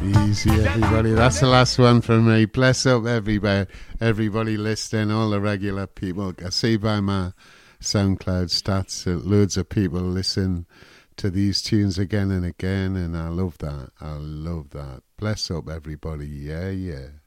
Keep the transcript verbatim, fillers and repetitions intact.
Easy, everybody. That's the last one from me. Bless up everybody, everybody listening, all the regular people. I see by my SoundCloud stats that loads of people listen to these tunes again and again, and I love that. I love that. Bless up everybody. Yeah, yeah.